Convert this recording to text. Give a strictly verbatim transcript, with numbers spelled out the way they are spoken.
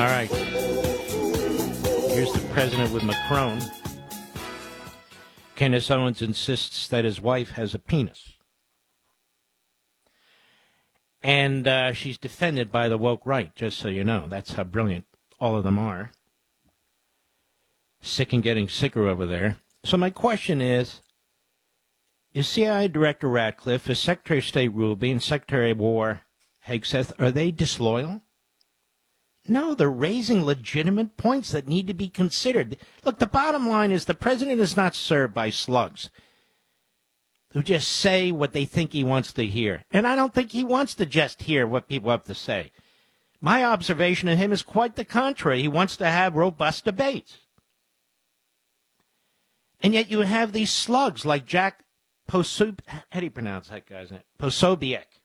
All right. Here's the president with Macron. Candace Owens insists that his wife has a penis. And uh, she's defended by the woke right, just so you know. That's how brilliant all of them are. Sick and getting sicker over there. So my question is, is C I A Director Ratcliffe, is Secretary of State Ruby, and Secretary of War Hegseth, are they disloyal? No, they're raising legitimate points that need to be considered. Look, the bottom line is the president is not served by slugs who just say what they think he wants to hear. And I don't think he wants to just hear what people have to say. My observation of him is quite the contrary. He wants to have robust debates. And yet you have these slugs like Jack Posobiec. How do you pronounce that guy's name? Posobiec.